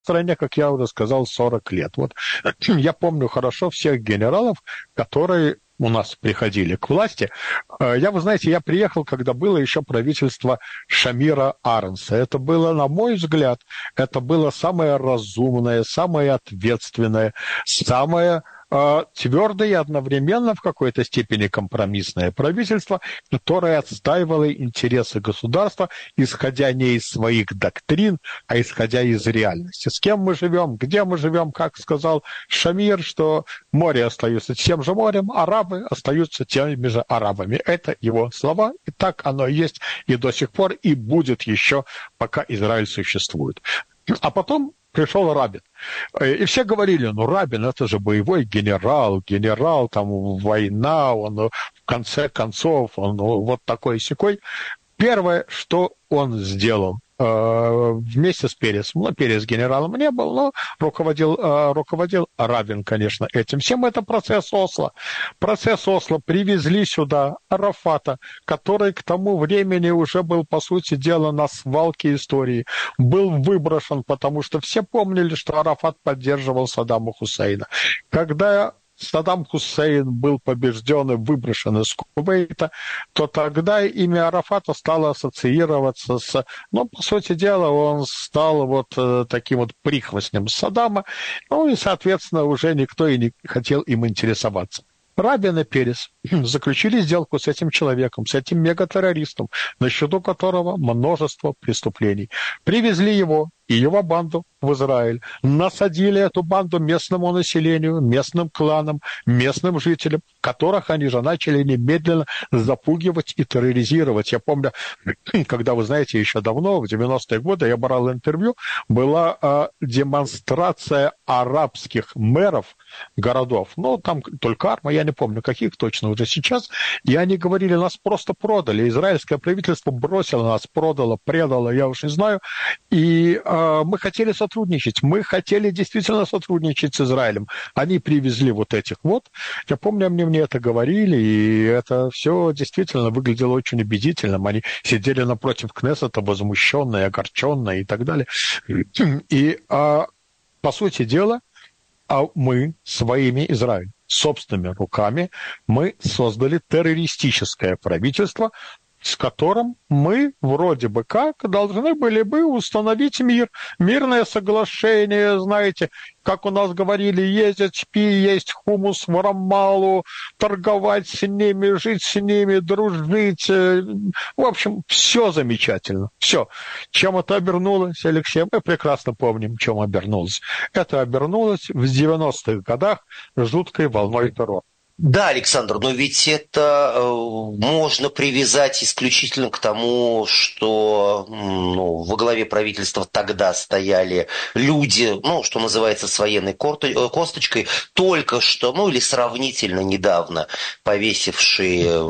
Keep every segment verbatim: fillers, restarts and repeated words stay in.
стране, как я уже сказал, сорок лет. Вот я помню хорошо всех генералов, которые у нас приходили к власти. Я, вы знаете, я приехал, когда было еще правительство Шамира Аренса. Это было, на мой взгляд, это было самое разумное, самое ответственное, самое э, твердое и одновременно в какой-то степени компромиссное правительство, которое отстаивало интересы государства, исходя не из своих доктрин, а исходя из реальности. С кем мы живем, где мы живем, как сказал Шамир, что море остается тем же морем, арабы остаются теми же арабами. Это его слова, и так оно и есть и до сих пор, и будет еще, пока Израиль существует. А потом пришел Рабин. И все говорили, ну, Рабин, это же боевой генерал, генерал, там, война, он, в конце концов, он вот такой-сякой. Первое, что он сделал, вместе с Пересом. Ну, Перес генералом не был, но руководил, руководил Рабин, конечно, этим всем. Это процесс Осло. Процесс Осло привезли сюда Арафата, который к тому времени уже был, по сути дела, на свалке истории. Был выброшен, потому что все помнили, что Арафат поддерживал Саддама Хусейна. Когда Саддам Хусейн был побежден и выброшен из Кувейта, то тогда имя Арафата стало ассоциироваться с... Ну, по сути дела, он стал вот э, таким вот прихвостнем Саддама, ну и, соответственно, уже никто и не хотел им интересоваться. Рабин и Перес заключили сделку с этим человеком, с этим мегатеррористом, на счету которого множество преступлений. Привезли его и его банду в Израиль, насадили эту банду местному населению, местным кланам, местным жителям, которых они же начали немедленно запугивать и терроризировать. Я помню, когда, вы знаете, еще давно, в девяностые годы, я брал интервью, была э, демонстрация арабских мэров городов, ну, там Толь-Карма, я не помню, каких точно уже сейчас, и они говорили, нас просто продали, израильское правительство бросило нас, продало, предало, я уж не знаю, и э, мы хотели сотрудничать, мы хотели действительно сотрудничать с Израилем. Они привезли вот этих вот, я помню, они мне это говорили, и это все действительно выглядело очень убедительным, они сидели напротив Кнессета, возмущенные, огорченные и так далее, и э, по сути дела, а мы своими Израилем, собственными руками, мы создали террористическое правительство, с которым мы вроде бы как должны были бы установить мир, мирное соглашение, знаете, как у нас говорили, ездить, пи, есть хумус в Рамалу, торговать с ними, жить с ними, дружить. В общем, все замечательно, все. Чем это обернулось, Алексей? Мы прекрасно помним, чем обернулось. Это обернулось в девяностых годах жуткой волной террора. Да, Александр, но ведь это э, можно привязать исключительно к тому, что ну, во главе правительства тогда стояли люди, ну, что называется, с военной косточкой, только что, ну, или сравнительно недавно повесившие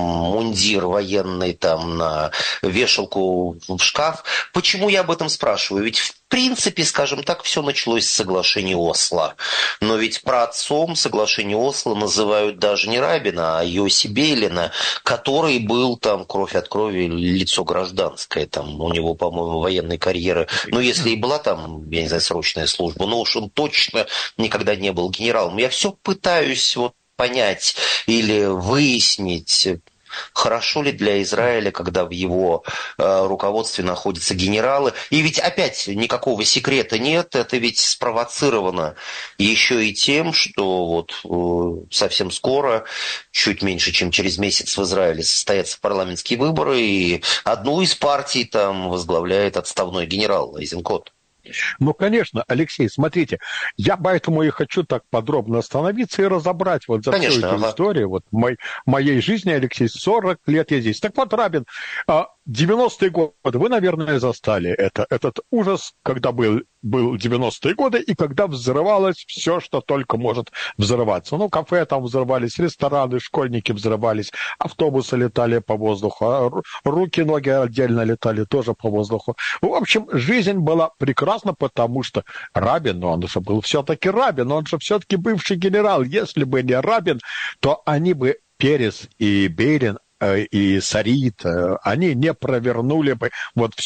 мундир военный там на вешалку в шкаф. Почему я об этом спрашиваю? Ведь в В принципе, скажем так, все началось с соглашения Осло. Но ведь праотцом соглашения Осло называют даже не Рабина, а Йоси Бейлина, который был там кровь от крови, лицо гражданское. Там у него, по-моему, военной карьеры. Ну, если и была там, я не знаю, срочная служба, но уж он точно никогда не был генералом. Я все пытаюсь вот понять или выяснить, хорошо ли для Израиля, когда в его э, руководстве находятся генералы. И ведь опять никакого секрета нет, это ведь спровоцировано еще и тем, что вот э, совсем скоро, чуть меньше, чем через месяц в Израиле состоятся парламентские выборы, и одну из партий там возглавляет отставной генерал Эйзенкот. Ну, конечно, Алексей, смотрите, я поэтому и хочу так подробно остановиться и разобрать вот за Конечно, всю эту ага. историю вот мой, моей жизни, Алексей, сорок лет я здесь. Так вот, Рабин, девяностые годы, вы, наверное, застали это, этот ужас, когда был, был девяностые годы, и когда взрывалось все, что только может взрываться. Ну, кафе там взрывались, рестораны, школьники взрывались, автобусы летали по воздуху, руки, ноги отдельно летали тоже по воздуху. В общем, жизнь была прекрасна, потому что Рабин, ну, он же был все-таки Рабин, он же все-таки бывший генерал. Если бы не Рабин, то они бы, Перес и Бейлин, и Сарит, они не провернули бы вот всю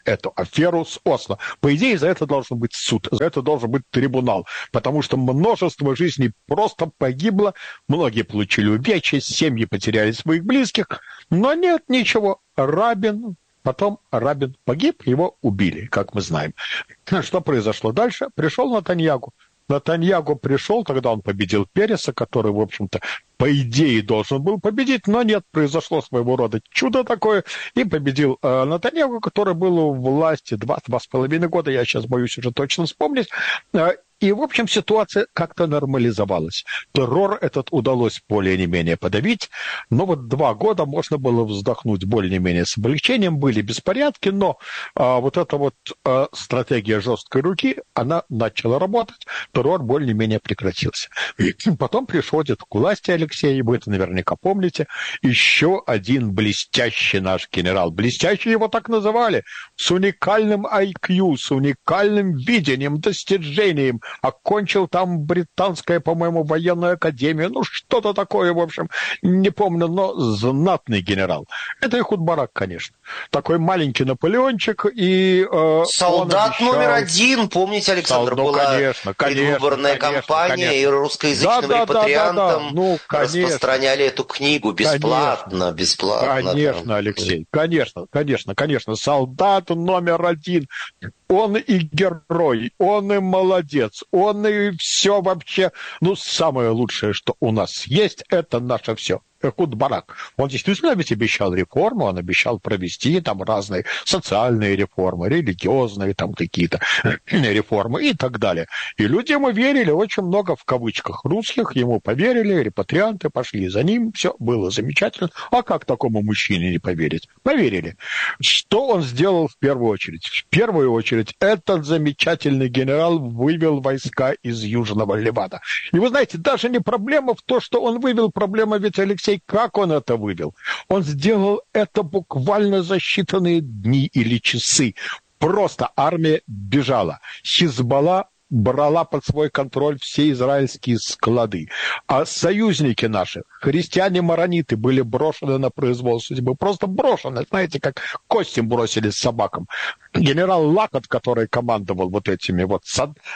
эту аферу с Осло. По идее, за это должен быть суд, за это должен быть трибунал, потому что множество жизней просто погибло, многие получили увечья, семьи потеряли своих близких, но нет ничего. Рабин, потом Рабин погиб, его убили, как мы знаем. Что произошло дальше? Пришел Нетаньяху. Нетаньяху пришел, когда он победил Переса, который, в общем-то, по идее должен был победить, но нет, произошло своего рода чудо такое, и победил э, Нетаньяху, который был у власти два-два с половиной года, я сейчас боюсь уже точно вспомнить, э, и, в общем, ситуация как-то нормализовалась. Террор этот удалось более-менее подавить, но вот два года можно было вздохнуть более-менее с облегчением, были беспорядки, но а, вот эта вот а, стратегия жесткой руки, она начала работать, террор более-менее прекратился. И потом приходит к власти Алексей, вы это наверняка помните, еще один блестящий наш генерал, блестящий его так называли, с уникальным ай кью, с уникальным видением, достижением, окончил там британская, по-моему, военную академию, ну, что-то такое, в общем, не помню, но знатный генерал. Это Эхуд Барак, конечно. Такой маленький Наполеончик, и э, солдат обещал... номер один, помните, Александр, Сол... ну, была конечно, конечно, предвыборная конечно, кампания, конечно. и русскоязычным да, репатриантам да, да, да. Ну, распространяли эту книгу бесплатно, конечно. бесплатно. Конечно, да. Алексей, конечно, конечно, конечно, солдат номер один. Он и герой, он и молодец, он и все вообще. Ну, самое лучшее, что у нас есть, это наше все. Эхуд Барак. Он действительно ведь обещал реформу, он обещал провести там разные социальные реформы, религиозные там какие-то реформы и так далее. И люди ему верили, очень много в кавычках русских ему поверили, репатрианты пошли за ним, все было замечательно. А как такому мужчине не поверить? Поверили. Что он сделал в первую очередь? В первую очередь этот замечательный генерал вывел войска из Южного Ливана. И вы знаете, даже не проблема в том, что он вывел, проблема ведь, Алексей, как он это вывел? Он сделал это буквально за считанные дни или часы. Просто армия бежала. Хизбалла брала под свой контроль все израильские склады. А союзники наши, христиане-марониты, были брошены на произвол судьбы. Просто брошены, знаете, как кости бросили собакам. Генерал Лакот, который командовал вот этими вот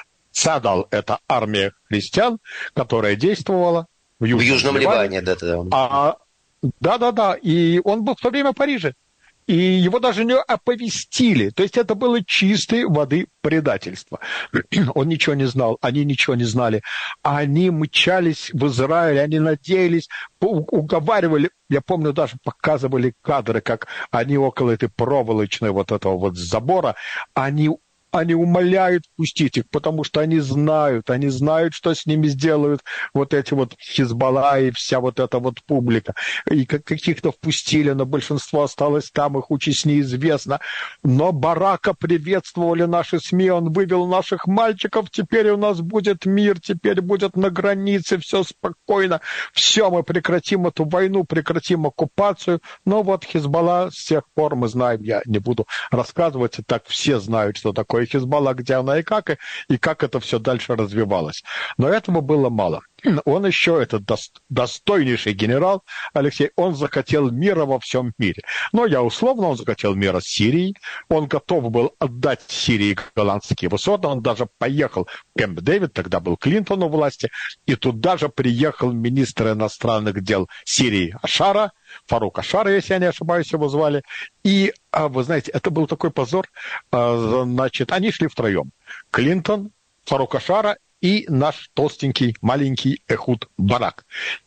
Цадал, это армия христиан, которая действовала в Южном, в Южном Ливане. Ливане, да-да. А, да-да-да, и он был в то время в Париже. И его даже не оповестили. То есть это было чистой воды предательство. Он ничего не знал, они ничего не знали. Они мчались в Израиль, они надеялись, уговаривали. Я помню, даже показывали кадры, как они около этой проволочной вот этого вот забора, они Они умоляют пустить их, потому что они знают, они знают, что с ними сделают вот эти вот Хизбалла и вся вот эта вот публика. И каких-то впустили, но большинство осталось там, их участь неизвестна. Но Барака приветствовали наши СМИ, он вывел наших мальчиков, теперь у нас будет мир, теперь будет на границе, все спокойно, все, мы прекратим эту войну, прекратим оккупацию. Но вот Хизбалла с тех пор, мы знаем, я не буду рассказывать, и так все знают, что такое Хизбалла, где она и как, и, и как это все дальше развивалось. Но этого было мало. Он еще, этот достойнейший генерал Алексей, он захотел мира во всем мире. Но я условно, он захотел мира с Сирией, он готов был отдать Сирии голландские высоты, он даже поехал в Кэмп-Дэвид, тогда был Клинтон у власти, и туда же приехал министр иностранных дел Сирии Ашара, Фарук Ашара, если я не ошибаюсь, его звали. И, вы знаете, это был такой позор. Значит, они шли втроем. Клинтон, Фарук Ашара и наш толстенький, маленький Эхуд Барак.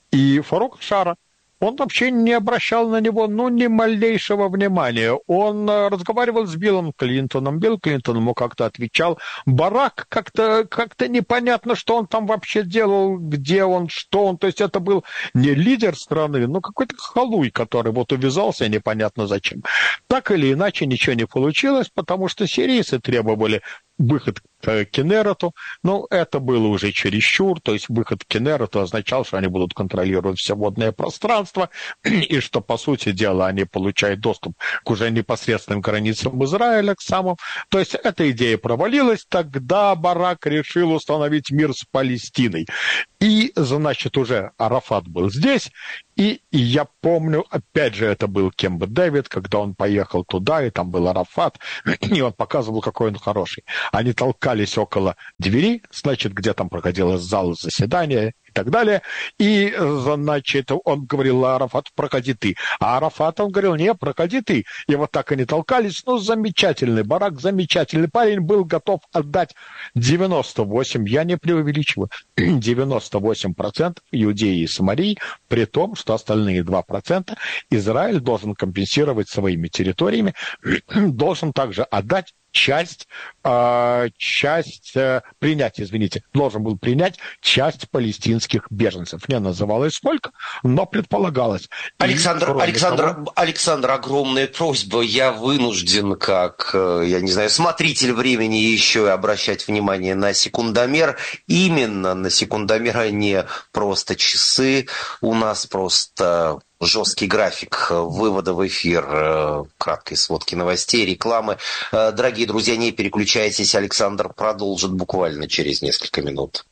И Фарук Ашара, он вообще не обращал на него, ну, ни малейшего внимания. Он разговаривал с Биллом Клинтоном. Билл Клинтон ему как-то отвечал. Барак как-то, как-то непонятно, что он там вообще делал, где он, что он. То есть это был не лидер страны, но какой-то халуй, который вот увязался непонятно зачем. Так или иначе ничего не получилось, потому что сирийцы требовали выход к Кенерету, но это было уже чересчур, то есть выход к Кенерету означал, что они будут контролировать все водное пространство, и что, по сути дела, они получают доступ к уже непосредственным границам Израиля, к самым. То есть эта идея провалилась, тогда Барак решил установить мир с Палестиной. И, значит, уже Арафат был здесь, и, и я помню, опять же, это был Кемп Дэвид, когда он поехал туда, и там был Арафат, и он показывал, какой он хороший. Они толкались около двери, значит, где там проходил зал заседания и так далее, и, значит, он говорил: Арафат, проходи ты. А Арафат, он говорил: не, проходи ты. И вот так они толкались. Ну, замечательный Барак, замечательный парень, был готов отдать девяносто восемь, я не преувеличиваю, девяносто восемь процентов Иудеи и Самарии, при том, что остальные два процента Израиль должен компенсировать своими территориями, должен также отдать часть, э, часть э, принять, извините, должен был принять часть палестинских беженцев. Не называлось сколько, но предполагалось. Александр, И, Александр, того... Александр, огромная просьба. Я вынужден, как, я не знаю, смотритель времени, еще и обращать внимание на секундомер. Именно на секундомер, а не просто часы. У нас просто жесткий график вывода в эфир краткой сводки новостей, рекламы. Дорогие друзья, не переключайтесь, Александр продолжит буквально через несколько минут.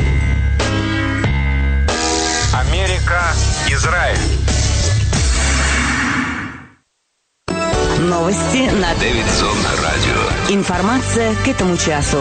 Америка, Израиль. Новости на Дэвидсон радио. Информация к этому часу.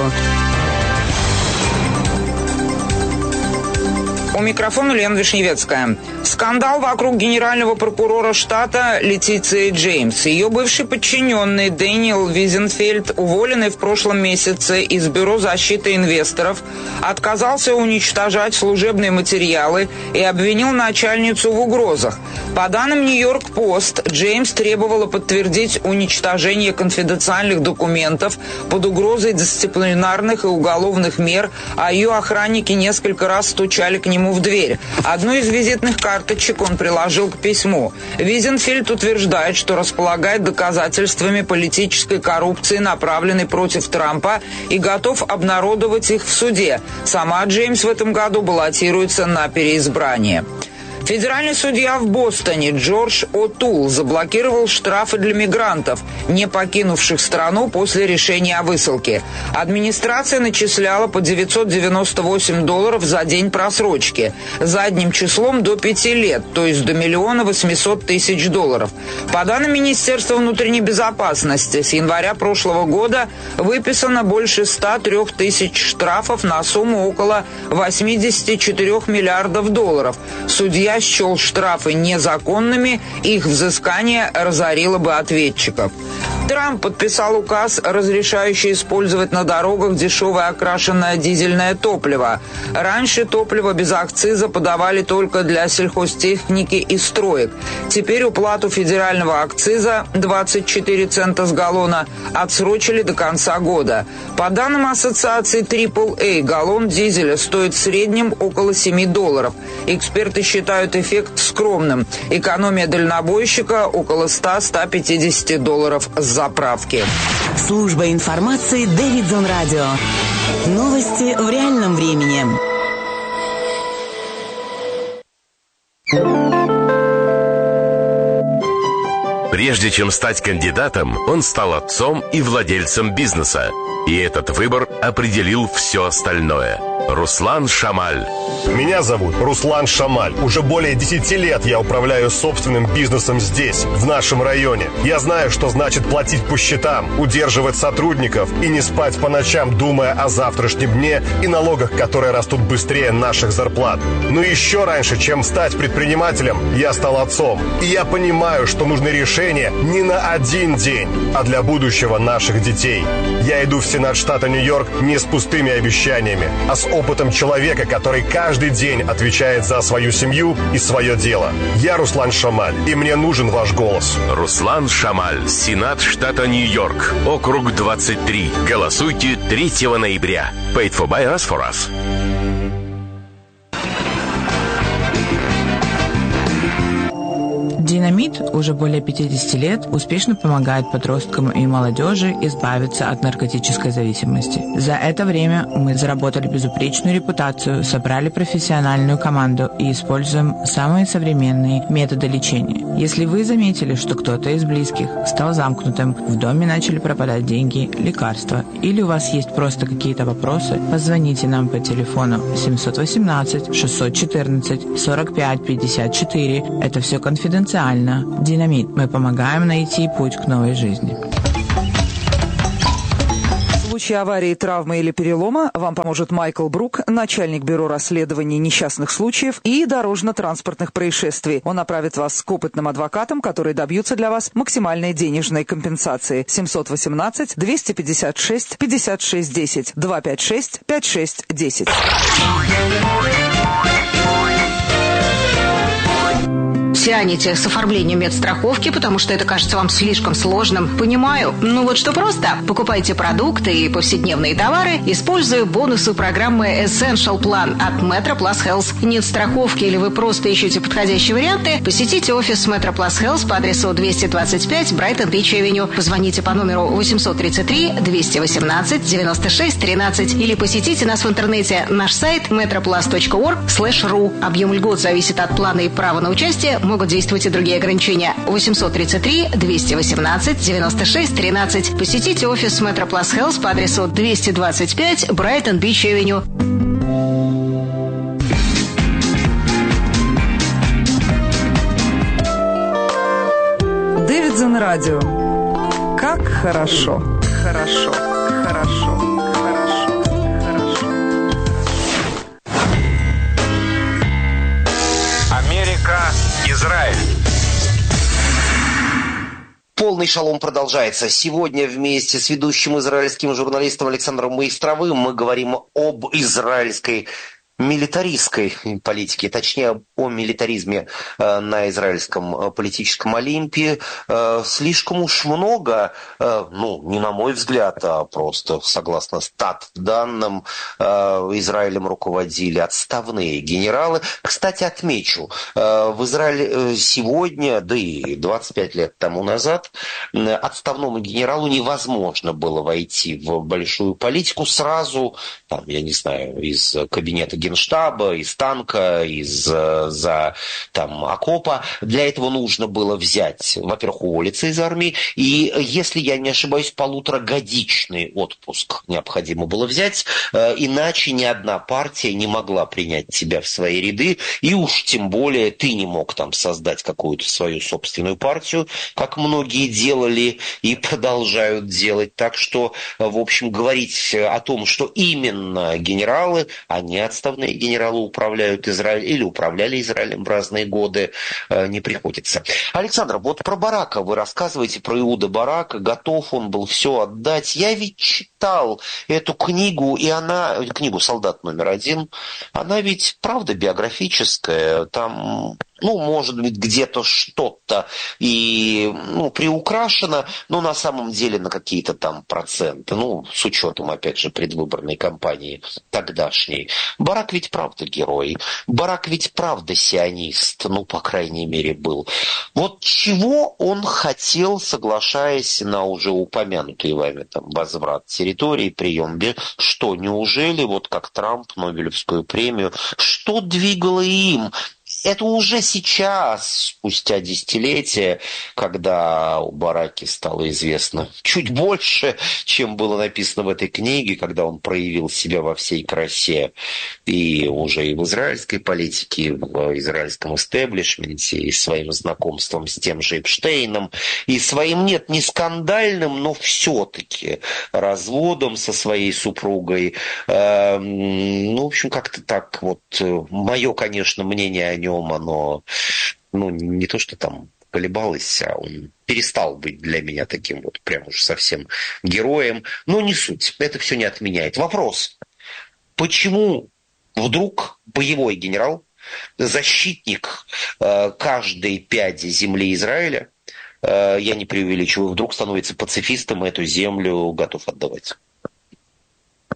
У микрофона Лена Вишневецкая. Скандал вокруг генерального прокурора штата Летиции Джеймс. Ее бывший подчиненный Дэниел Визенфельд, уволенный в прошлом месяце из Бюро защиты инвесторов, отказался уничтожать служебные материалы и обвинил начальницу в угрозах. По данным Нью-Йорк-Пост, Джеймс требовала подтвердить уничтожение конфиденциальных документов под угрозой дисциплинарных и уголовных мер, а ее охранники несколько раз стучали к нему в дверь. Одну из визитных карточек он приложил к письму. Визенфельд утверждает, что располагает доказательствами политической коррупции, направленной против Трампа, и готов обнародовать их в суде. Сама Джеймс в этом году баллотируется на переизбрание. Федеральный судья в Бостоне Джордж О'Тул заблокировал штрафы для мигрантов, не покинувших страну после решения о высылке. Администрация начисляла по девятьсот девяносто восемь долларов за день просрочки, задним числом до пяти лет, то есть до миллиона восьмисот тысяч долларов. По данным Министерства внутренней безопасности, с января прошлого года выписано больше ста трёх тысяч штрафов на сумму около восьмидесяти четырёх миллиардов долларов. Судья счел штрафы незаконными, их взыскание разорило бы ответчиков. Трамп подписал указ, разрешающий использовать на дорогах дешевое окрашенное дизельное топливо. Раньше топливо без акциза подавали только для сельхозтехники и строек. Теперь уплату федерального акциза двадцать четыре цента с галлона отсрочили до конца года. По данным ассоциации трипл эй, галлон дизеля стоит в среднем около семи долларов. Эксперты считают эффект скромным. Экономия дальнобойщика около ста - ста пятидесяти долларов с заправки. Служба информации Дэвидсон радио. Новости в реальном времени. Прежде чем стать кандидатом, он стал отцом и владельцем бизнеса. И этот выбор определил все остальное. Руслан Шамаль. Меня зовут Руслан Шамаль. Уже более десяти лет я управляю собственным бизнесом здесь, в нашем районе. Я знаю, что значит платить по счетам, удерживать сотрудников и не спать по ночам, думая о завтрашнем дне и налогах, которые растут быстрее наших зарплат. Но еще раньше, чем стать предпринимателем, я стал отцом. И я понимаю, что нужны решения не на один день, а для будущего наших детей. Я иду в Сенат штата Нью-Йорк не с пустыми обещаниями, а с опытом человека, который каждый день отвечает за свою семью и свое дело. Я Руслан Шамаль, и мне нужен ваш голос. Руслан Шамаль, Сенат штата Нью-Йорк, округ двадцать три. Голосуйте третьего ноября. Paid for by us for us. Do Динамит уже более пятьдесят лет успешно помогает подросткам и молодежи избавиться от наркотической зависимости. За это время мы заработали безупречную репутацию, собрали профессиональную команду и используем самые современные методы лечения. Если вы заметили, что кто-то из близких стал замкнутым, в доме начали пропадать деньги, лекарства, или у вас есть просто какие-то вопросы, позвоните нам по телефону семь один восемь шесть один четыре сорок пять пятьдесят четыре. Это все конфиденциально. Динамит. Мы помогаем найти путь к новой жизни. В случае аварии, травмы или перелома вам поможет Майкл Брук, начальник бюро расследований несчастных случаев и дорожно-транспортных происшествий. Он направит вас к опытным адвокатам, которые добьются для вас максимальной денежной компенсации. семь один восемь два пять шесть пятьдесят шесть десять два пять шесть пять шесть десять. Тянете с оформлением медстраховки, потому что это кажется вам слишком сложным. Понимаю. Ну вот что просто. Покупайте продукты и повседневные товары, используя бонусы программы Essential Plan от Metro Plus Health. Нет страховки или вы просто ищете подходящие варианты? Посетите офис Metro Plus Health по адресу двести двадцать пять Брайтон Бич Авеню. Позвоните по номеру восемь три три двести восемнадцать девяносто шесть тринадцать или посетите нас в интернете. Наш сайт metroplus точка org слэш ру. Объем льгот зависит от плана и права на участие. Могут действовать и другие ограничения. восемь три три двести восемнадцать девяносто шесть тринадцать. Посетите офис Metro Plus Health по адресу двести двадцать пять Брайтон Бич Авеню. Дэвидсон Радио. Как хорошо. Хорошо. Хорошо. Хорошо. Хорошо. Америка, Израиль. Полный шалом продолжается. Сегодня вместе с ведущим израильским журналистом Александром Маистровым мы говорим об израильской милитаристской политике, точнее о милитаризме э, на израильском э, политическом Олимпе. Э, слишком уж много, э, ну, не на мой взгляд, а просто согласно стат-данным, э, Израилем руководили отставные генералы. Кстати, отмечу, э, в Израиле сегодня, да и двадцать пять лет тому назад, э, отставному генералу невозможно было войти в большую политику сразу, там, я не знаю, из кабинета генерала, штаба, из танка, из-за там окопа. Для этого нужно было взять, во-первых, уволиться из армии, и, если я не ошибаюсь, полуторагодичный отпуск необходимо было взять, иначе ни одна партия не могла принять тебя в свои ряды, и уж тем более ты не мог там создать какую-то свою собственную партию, как многие делали и продолжают делать. Так что, в общем, говорить о том, что именно генералы, они отставные генералы управляют Израилем или управляли Израилем в разные годы, не приходится. Александр, вот про Барака вы рассказываете, про Иуда Барака, готов он был все отдать. Я ведь читал эту книгу, и она, книгу «Солдат номер один», она ведь, правда, биографическая, там... Ну, может быть, где-то что-то и ну, приукрашено, но на самом деле на какие-то там проценты. Ну, с учетом, опять же, предвыборной кампании тогдашней. Барак ведь правда герой. Барак ведь правда сионист. Ну, по крайней мере, был. Вот чего он хотел, соглашаясь на уже упомянутый вами там возврат территории, прием, что, неужели, вот как Трамп, Нобелевскую премию, что двигало им? Это уже сейчас, спустя десятилетия, когда у Бараки стало известно чуть больше, чем было написано в этой книге, когда он проявил себя во всей красе и уже и в израильской политике, и в израильском истеблишменте, и своим знакомством с тем же Эпштейном, и своим, нет, не скандальным, но все-таки разводом со своей супругой. Ну, в общем, как-то так вот, мое, конечно, мнение о нем, оно, ну, не то, что там колебалось, а он перестал быть для меня таким вот прям уж совсем героем. Но не суть, это все не отменяет. Вопрос, почему вдруг боевой генерал, защитник э, каждой пяди земли Израиля, э, я не преувеличиваю, вдруг становится пацифистом и эту землю готов отдавать?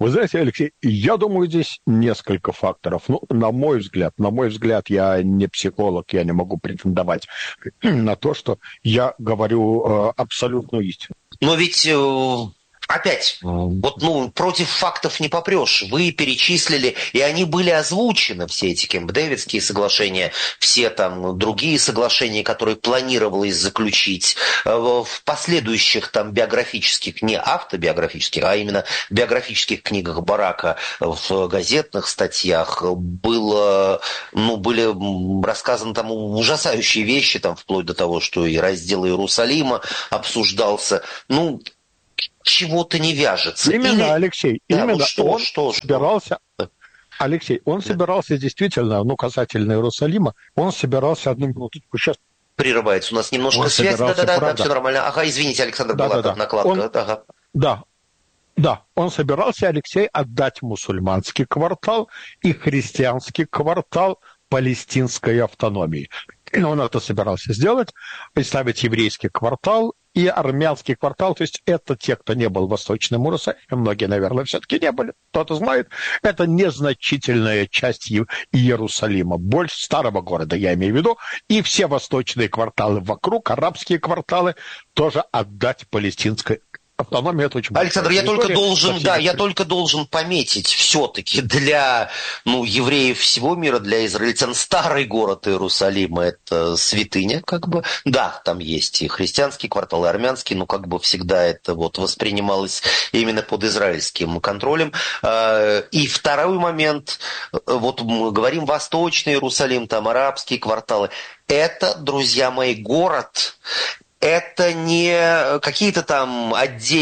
Вы знаете, Алексей, я думаю, здесь несколько факторов. Ну, на мой взгляд, на мой взгляд, я не психолог, я не могу претендовать на то, что я говорю э, абсолютную истину. Но ведь... Э... Опять, вот, ну, против фактов не попрешь. Вы перечислили, и они были озвучены, все эти Кэмп-Дэвидские соглашения, все там другие соглашения, которые планировалось заключить. В последующих там биографических, не автобиографических, а именно биографических книгах Барака, в газетных статьях было, ну, были рассказаны там ужасающие вещи, там, вплоть до того, что и раздел Иерусалима обсуждался. Ну, чего-то не вяжется. Именно, Или... Алексей, да, именно ну что, он что, собирался... что? Алексей, он собирался действительно, ну, касательно Иерусалима, он собирался одну минуточку, сейчас... Прерывается у нас немножко связь, да-да-да, да, все нормально. Ага, извините, Александр, да, была да, да. накладка. Он... Ага. Да, да, он собирался, Алексей, отдать мусульманский квартал и христианский квартал палестинской автономии. Он это собирался сделать, представить еврейский квартал и армянский квартал, то есть это те, кто не был в Восточном Иерусалиме, многие, наверное, все-таки не были, кто-то знает, это незначительная часть Иерусалима, больше старого города, я имею в виду, и все восточные кварталы вокруг, арабские кварталы, тоже отдать палестинской автономии. Это очень Александр, я только должен, да, я только должен пометить все-таки для, ну, евреев всего мира, для израильтян, старый город Иерусалима – это святыня, как бы. Да, там есть и христианский квартал, и армянский, но как бы всегда это вот воспринималось именно под израильским контролем. И второй момент, вот мы говорим Восточный Иерусалим, там арабские кварталы. Это, друзья мои, город. Это не какие-то там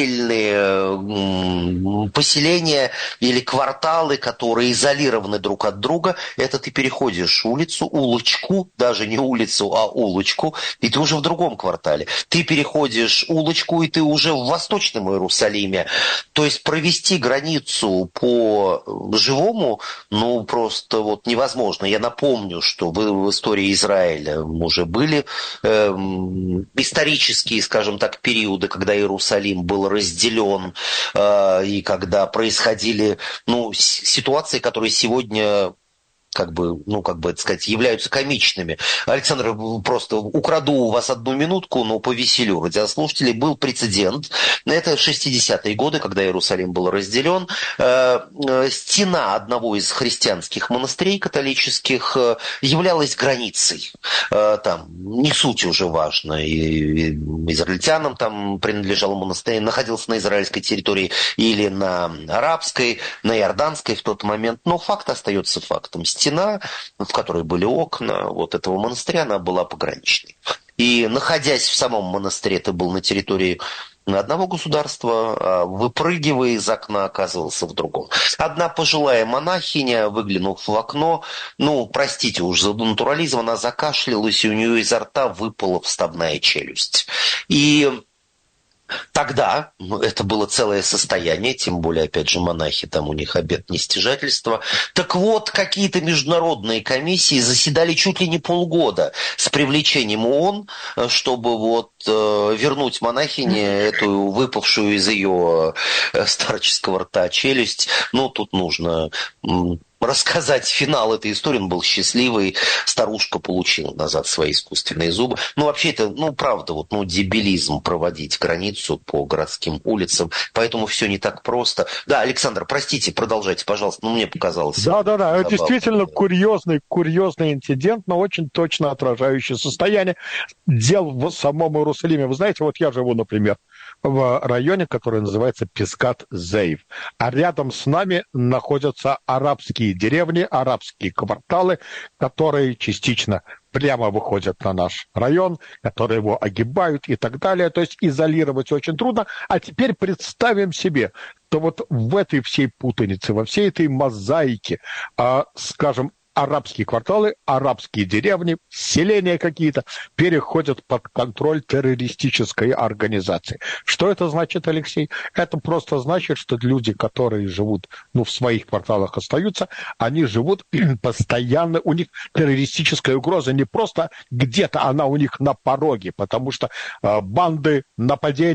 отдельные поселения или кварталы, которые изолированы друг от друга. Это ты переходишь улицу, улочку, даже не улицу, а улочку, и ты уже в другом квартале. Ты переходишь улочку, и ты уже в Восточном Иерусалиме. То есть провести границу по живому, ну, просто вот невозможно. Я напомню, что вы в истории Израиля уже были э, исторические, исторические, скажем так, периоды, когда Иерусалим был разделен, э, и когда происходили, ну, ситуации, которые сегодня... как бы, ну, как бы это сказать, являются комичными. Александр, просто украду у вас одну минутку, но повеселю радиослушателей. Был прецедент. Это шестидесятые годы, когда Иерусалим был разделен. Стена одного из христианских монастырей католических являлась границей. Там, не суть уже важно. И израильтянам там принадлежал монастырь, находился на израильской территории или на арабской, на иорданской в тот момент. Но факт остается фактом. Стена, в которой были окна вот этого монастыря, она была пограничной. И находясь в самом монастыре, ты был на территории одного государства, а выпрыгивая из окна, оказывался в другом. Одна пожилая монахиня, выглянув в окно, ну, простите уж за натурализм, она закашлялась, и у нее изо рта выпала вставная челюсть. И... Тогда это было целое состояние, тем более, опять же, монахи, там у них обет нестяжательства. Так вот, какие-то международные комиссии заседали чуть ли не полгода с привлечением ООН, чтобы вот э, вернуть монахине эту выпавшую из ее старческого рта челюсть. Ну, тут нужно... рассказать финал этой истории. Он был счастливый, старушка получила назад свои искусственные зубы. Ну, вообще это, ну, правда, вот, ну, дебилизм проводить границу по городским улицам, поэтому все не так просто. Да, Александр, простите, продолжайте, пожалуйста, ну, мне показалось. Да-да-да, это действительно курьезный, курьезный инцидент, но очень точно отражающий состояние дел в самом Иерусалиме. Вы знаете, вот я живу, например, в районе, который называется Пискат-Зеев, а рядом с нами находятся арабские деревни, арабские кварталы, которые частично прямо выходят на наш район, которые его огибают и так далее. То есть изолировать очень трудно. А теперь представим себе, что вот в этой всей путанице, во всей этой мозаике, а, скажем, арабские кварталы, арабские деревни, селения какие-то переходят под контроль террористической организации. Что это значит, Алексей? Это просто значит, что люди, которые живут, ну, в своих кварталах остаются, они живут постоянно, у них террористическая угроза не просто где-то, она у них на пороге, потому что э, банды, нападения,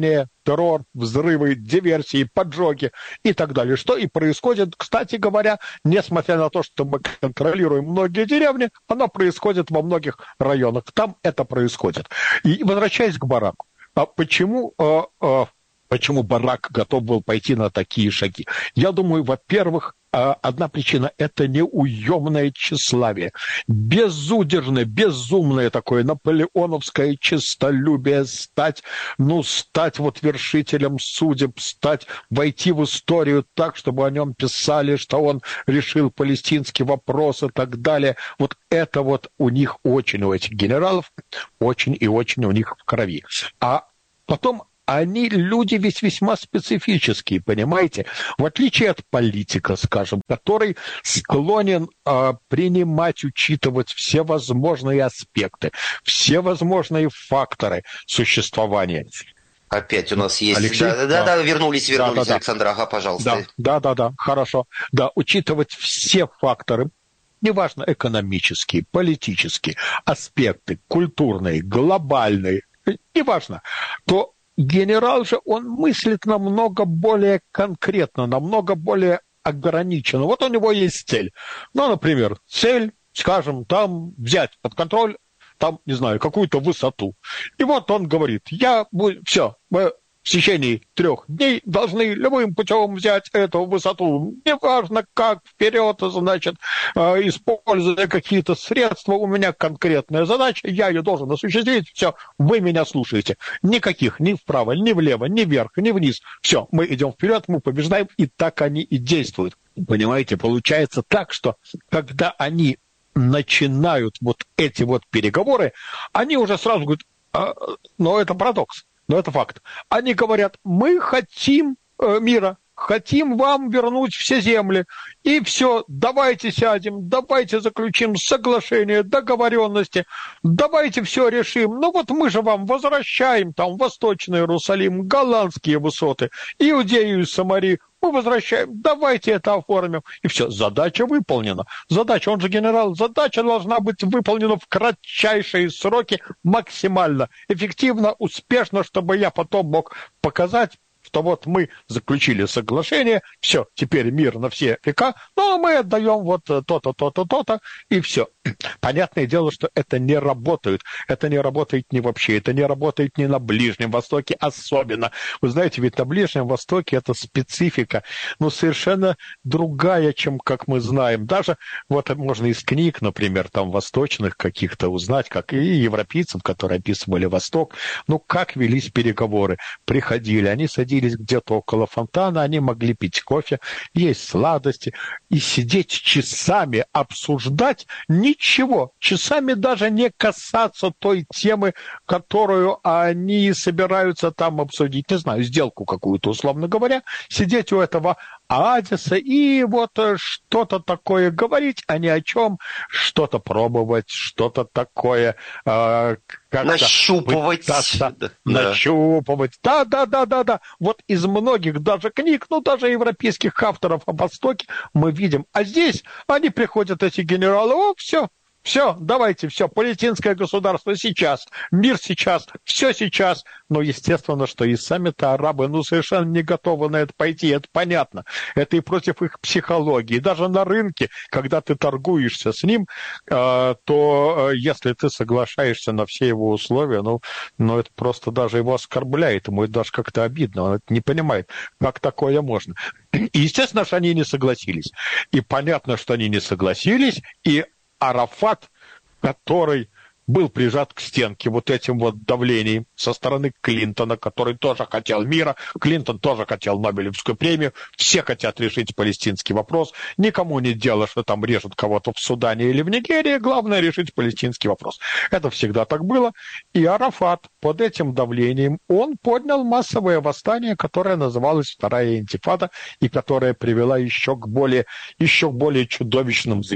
террор, взрывы, диверсии, поджоги и так далее. Что и происходит, кстати говоря, несмотря на то, что мы контролируем многие деревни, оно происходит во многих районах. Там это происходит. И возвращаясь к Бараку, а почему... А, а, Почему Барак готов был пойти на такие шаги? Я думаю, во-первых, одна причина – это неуемное тщеславие. Безудержное, безумное такое наполеоновское честолюбие стать, ну, стать вот вершителем судеб, стать, войти в историю так, чтобы о нем писали, что он решил палестинский вопрос и так далее. Вот это вот у них очень, у этих генералов, очень и очень у них в крови. А потом... Они люди ведь весьма специфические, понимаете? В отличие от политика, скажем, который склонен э, принимать, учитывать все возможные аспекты, все возможные факторы существования. Опять у нас есть... Алексей? Да, да, да, вернулись, вернулись, да, да, Александр, ага, пожалуйста. Да, да, да, да, хорошо. Да, учитывать все факторы, неважно, экономические, политические аспекты, культурные, глобальные, неважно, то генерал же, он мыслит намного более конкретно, намного более ограниченно. Вот у него есть цель. Ну, например, цель, скажем, там взять под контроль, там, не знаю, какую-то высоту. И вот он говорит, я, все, мы в течение трех дней должны любым путем взять эту высоту. Неважно как, вперед, значит, используя какие-то средства, у меня конкретная задача, я ее должен осуществить, все, вы меня слушаете. Никаких ни вправо, ни влево, ни вверх, ни вниз. Все, мы идем вперед, мы побеждаем, и так они и действуют. Понимаете, получается так, что когда они начинают вот эти вот переговоры, они уже сразу говорят, а, но это парадокс. Но это факт. Они говорят, мы хотим э, мира, хотим вам вернуть все земли. И все, давайте сядем, давайте заключим соглашение, договоренности, давайте все решим. Ну вот мы же вам возвращаем там Восточный Иерусалим, голландские высоты, Иудею и Самарию. Мы возвращаем, давайте это оформим. И все, задача выполнена. Задача, он же генерал, задача должна быть выполнена в кратчайшие сроки, максимально эффективно, успешно, чтобы я потом мог показать, что вот мы заключили соглашение, все, теперь мир на все века, но мы отдаем вот то-то, то-то, то-то, и все. Понятное дело, что это не работает. Это не работает ни вообще, это не работает ни на Ближнем Востоке особенно. Вы знаете, ведь на Ближнем Востоке это специфика, ну, совершенно другая, чем как мы знаем. Даже вот можно из книг, например, там, восточных каких-то узнать, как и европейцев, которые описывали Восток, ну, как велись переговоры. Приходили, они садились где-то около фонтана, они могли пить кофе, есть сладости, и сидеть часами, обсуждать ничего, часами даже не касаться той темы, которую они собираются там обсудить, не знаю, сделку какую-то, условно говоря, сидеть у этого оазиса и вот что-то такое говорить, а ни о чем, что-то пробовать, что-то такое э, как-то нащупывать, пытаться, да. нащупывать, да, да, да, да, да. Вот из многих даже книг, ну даже европейских авторов о Востоке мы видим, а здесь они приходят, эти генералы, о, все. Все, давайте, все, палестинское государство сейчас, мир сейчас, все сейчас. Но естественно, что и сами-то арабы, ну, совершенно не готовы на это пойти, это понятно. Это и против их психологии. Даже на рынке, когда ты торгуешься с ним, э, то э, если ты соглашаешься на все его условия, ну, ну, это просто даже его оскорбляет, ему это даже как-то обидно, он это не понимает, как такое можно. И естественно, что они не согласились. И понятно, что они не согласились, и Арафат, который был прижат к стенке вот этим вот давлением со стороны Клинтона, который тоже хотел мира, Клинтон тоже хотел Нобелевскую премию, все хотят решить палестинский вопрос, никому не дело, что там режут кого-то в Судане или в Нигерии, главное решить палестинский вопрос. Это всегда так было, и Арафат под этим давлением, он поднял массовое восстание, которое называлось Вторая интифада, и которое привело еще к более, еще к более чудовищным зверствам.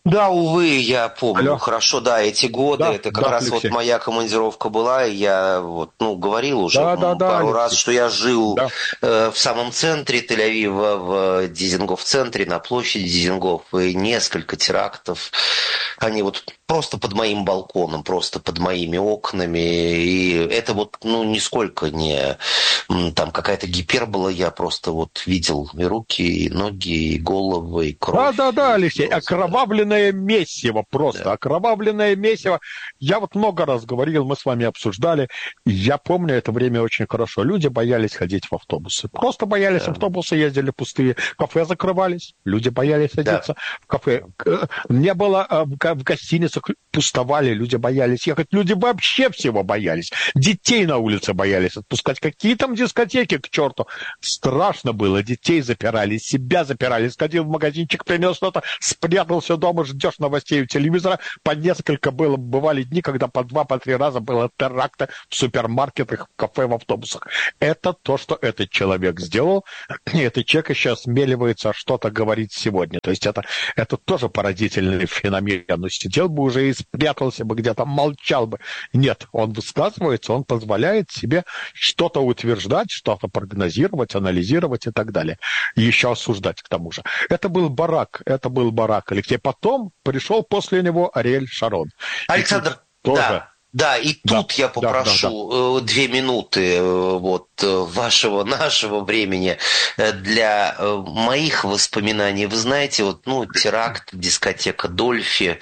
Да, увы, я помню Алло. хорошо, да, эти годы, да, это как да, раз Алексей. Вот моя командировка была, и я вот, ну, говорил уже да, да, пару да, раз, Алексей. Что я жил да. э, в самом центре Тель-Авива, в Дизингоф-центре, на площади Дизингоф, и несколько терактов, они вот просто под моим балконом, просто под моими окнами, и это вот, ну, нисколько не там какая-то гипербола, я просто вот видел и руки, и ноги, и головы, и кровь. Да-да-да, Алексей, окровавленное месиво просто, да. окровавленное месиво. Я вот много раз говорил, мы с вами обсуждали, я помню это время очень хорошо. Люди боялись ходить в автобусы, просто боялись да. автобусы, ездили пустые, кафе закрывались, люди боялись садиться да. в кафе. Не было в гостиницах, пустовали, люди боялись ехать, люди вообще всего боялись. Детей на улице боялись отпускать. Какие там дискотеки, к черту. Страшно было, детей запирали, себя запирали. Сходил в магазинчик, принес что-то, спрятался дома, ждешь новостей у телевизора. По несколько было, бывали дни, когда по два, по три раза было теракты в супермаркетах, в кафе, в автобусах. Это то, что этот человек сделал. И этот человек еще осмеливается что-то говорить сегодня. То есть это, это тоже поразительный феномен. Но сидел бы уже и спрятался бы где-то, молчал бы. Нет, он высказывается, он позволяет себе что-то утверждать, что-то прогнозировать, анализировать и так далее. И еще осуждать к тому же. Это был Барак, это был Барак, Алексей. Потом пришел после него Ариэль Шарон. Александр, тоже... да. Да, и да, тут я попрошу да, да, да. две минуты вот, вашего, нашего времени для моих воспоминаний. Вы знаете, вот, ну, теракт, дискотека Дольфи,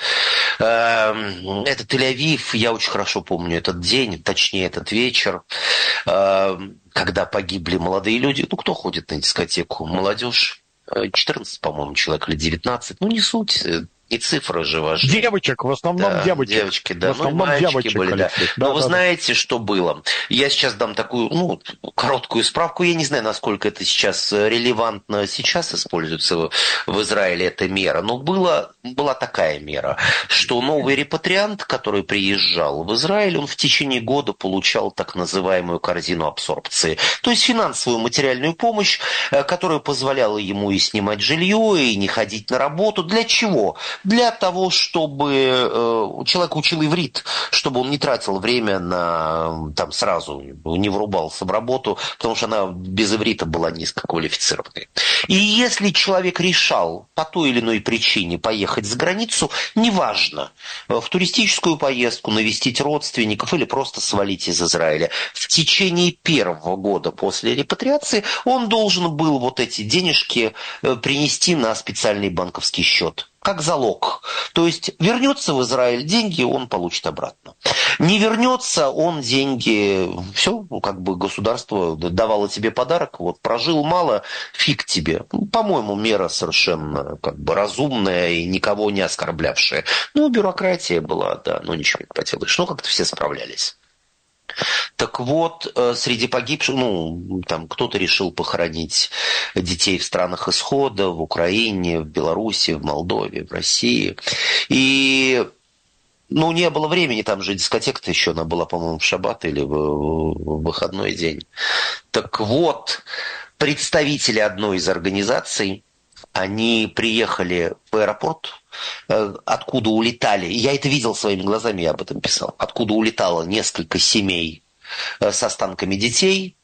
это Тель-Авив, я очень хорошо помню этот день, точнее этот вечер, когда погибли молодые люди. Ну, кто ходит на дискотеку? Молодежь. четырнадцать, по-моему, человек или девятнадцать. Ну, не суть. И цифры же важны. Девочек, в основном да, девочек. Девочки, да, в основном ну, девочки были, да. да. Но да, вы да, знаете, да. что было? Я сейчас дам такую, ну, короткую справку. Я не знаю, насколько это сейчас релевантно. Сейчас используется в, в Израиле эта мера. Но было, была такая мера, что новый репатриант, который приезжал в Израиль, он в течение года получал так называемую корзину абсорбции. То есть финансовую материальную помощь, которая позволяла ему и снимать жилье, и не ходить на работу. Для чего? Для того, чтобы э, человек учил иврит, чтобы он не тратил время на, там, сразу не врубался в работу, потому что она без иврита была низкоквалифицированной. И если человек решал по той или иной причине поехать за границу, неважно, в туристическую поездку, навестить родственников или просто свалить из Израиля, в течение первого года после репатриации он должен был вот эти денежки принести на специальный банковский счет. Как залог. То есть вернется в Израиль, деньги он получит обратно. Не вернется, он деньги, все, как бы государство давало тебе подарок, вот прожил мало, фиг тебе. По-моему, мера совершенно как бы разумная и никого не оскорблявшая. Ну, бюрократия была, да, но ничего не поделаешь. Ну, как-то все справлялись. Так вот, среди погибших, ну, там кто-то решил похоронить детей в странах исхода, в Украине, в Беларуси, в Молдове, в России. И, ну, не было времени, там же дискотека-то еще, она была, по-моему, в шаббат или в, в выходной день. Так вот, представители одной из организаций, они приехали в аэропорт, откуда улетали, я это видел своими глазами, я об этом писал, откуда улетало несколько семей с останками детей,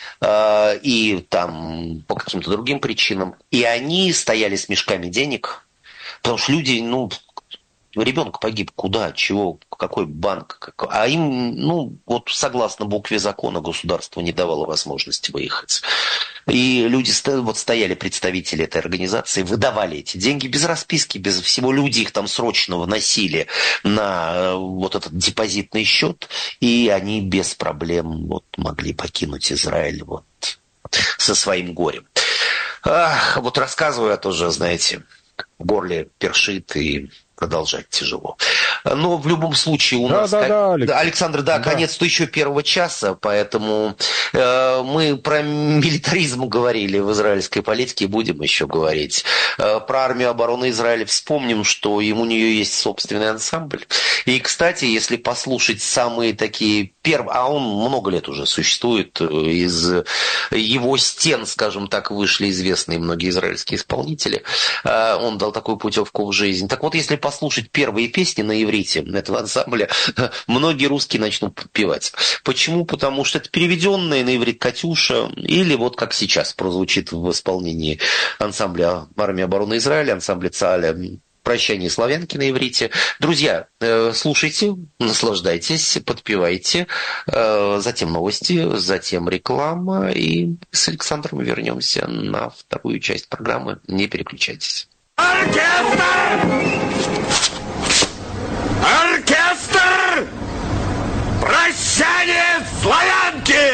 и там по каким-то другим причинам, и они стояли с мешками денег, потому что люди, ну, ребенок погиб, куда, чего, какой банк, а им, ну, вот согласно букве закона государство не давало возможности выехать. И люди вот стояли, представители этой организации, выдавали эти деньги без расписки, без всего. Люди их там срочно вносили на вот этот депозитный счет, и они без проблем вот могли покинуть Израиль вот со своим горем. Ах, вот рассказываю, а тоже, знаете, в горле першит и продолжать тяжело. Но в любом случае у да, нас... Да, да, Александр. Александр, да, да. Конец-то еще первого часа, поэтому э, мы про милитаризм говорили в израильской политике, будем еще говорить. Э, про армию обороны Израиля вспомним, что у нее есть собственный ансамбль. И, кстати, если послушать самые такие первые... А он много лет уже существует, из его стен, скажем так, вышли известные многие израильские исполнители. Э, он дал такую путевку в жизнь. Так вот, если послушать первые песни на иврите этого ансамбля, многие русские начнут подпевать. Почему? Потому что это переведенная на иврит «Катюша», или вот как сейчас прозвучит в исполнении ансамбля армии обороны Израиля, ансамбля ЦААля «Прощание славянки» на иврите. Друзья, слушайте, наслаждайтесь, подпевайте. Затем новости, затем реклама. И с Александром вернемся на вторую часть программы. Не переключайтесь. Оркестр!